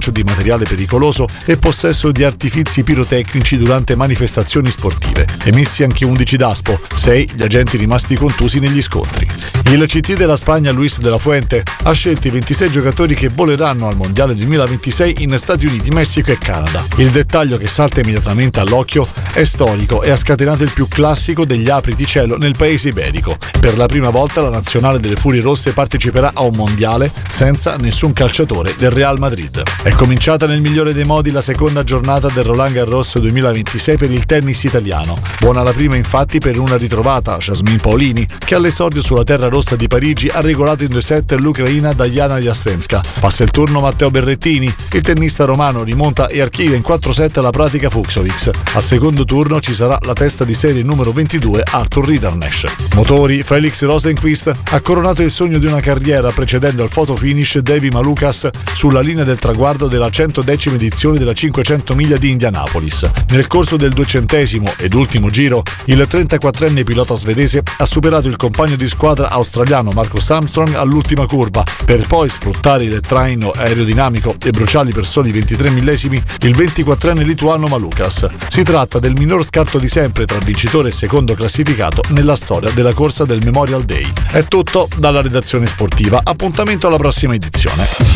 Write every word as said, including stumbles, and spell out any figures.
lancio di materiale pericoloso e possesso di artifizi pirotecnici durante manifestazioni sportive. Emessi anche undici DASPO, sei gli agenti rimasti contusi negli scontri. Il C T della Spagna, Luis de la Fuente, ha scelto i ventisei giocatori che voleranno al Mondiale duemilaventisei in Stati Uniti, Messico e Canada. Il dettaglio che salta immediatamente all'occhio è storico e ha scatenato il più classico degli apriticello nel paese iberico. Per la prima volta la nazionale delle Furie Rosse parteciperà a un mondiale senza nessun calciatore del Real Madrid. È cominciata nel migliore dei modi la seconda giornata del Roland Garros duemilaventisei per il tennis italiano. Buona la prima infatti per una ritrovata, Jasmine Paolini, che all'esordio sulla terra rossa di Parigi ha regolato in due set l'ucraina Diana Yastremska. Passa il turno Matteo Berrettini, il tennista romano rimonta e archiva in quattro set la pratica Fucsovics. Al secondo turno ci sarà la testa di serie numero ventidue Arthur Ritternesch. Motori, Felix Rosenqvist ha coronato il sogno di una carriera precedendo al photo finish Davy Malukas sulla linea del traguardo della centodecima edizione della cinquecento miglia di Indianapolis. Nel corso del duecentesimo ed ultimo giro, il trentaquattrenne pilota svedese ha superato il compagno di squadra australiano Marcus Armstrong all'ultima curva, per poi sfruttare il traino aerodinamico e bruciarli per soli ventitré millesimi il ventiquattrenne lituano Malukas. Si tratta del minor scatto di sempre tra vincitore e secondo classificato nella storia della corsa del Memorial Day. È tutto dalla redazione sportiva, appuntamento alla prossima edizione.